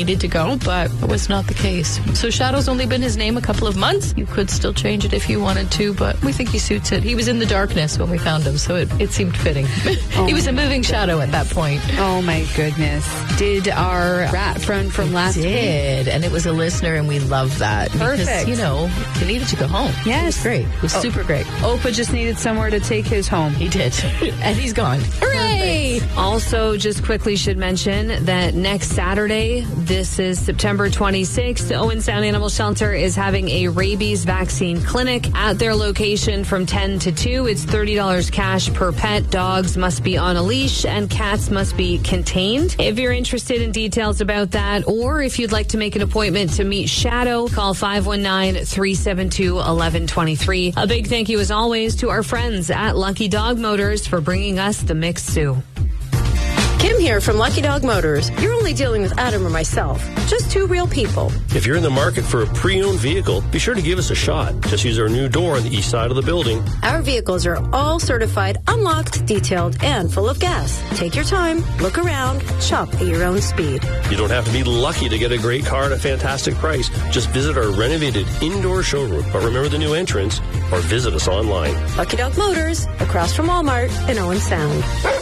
needed to go, but it was not the case. So Shadow's only been his name a couple of months. You could still change it if you wanted to, but we think he suits it. He was in the darkness when we found him, so it seemed fitting. He was a moving shadow at that point. Oh, my goodness. Did our rat friend from last week? Did, and it was a listener, and we love that. Perfect. Because, you know, he needed to go home. Yes. It was great. It was super great. Opa just needed somewhere to take his home. He did. And he's gone. Hooray! Also, just quickly should mention that next Saturday, this is September 26th, Owen Sound Animal Shelter is having a rabies vaccine clinic at their location from 10 to 2. It's $30 cash per pet. Dogs must be on a leash and cats must be contained. If you're interested in details about that, or if you'd like to make an appointment to meet Shadow, call 519-372-1123. A big thank you, as always, to our friends at Lucky Dog Motors for bringing us the Mix Sue. Kim here from Lucky Dog Motors. You're only dealing with Adam or myself. Just two real people. If you're in the market for a pre-owned vehicle, be sure to give us a shot. Just use our new door on the east side of the building. Our vehicles are all certified, unlocked, detailed, and full of gas. Take your time, look around, shop at your own speed. You don't have to be lucky to get a great car at a fantastic price. Just visit our renovated indoor showroom. But remember the new entrance, or visit us online. Lucky Dog Motors, across from Walmart in Owen Sound.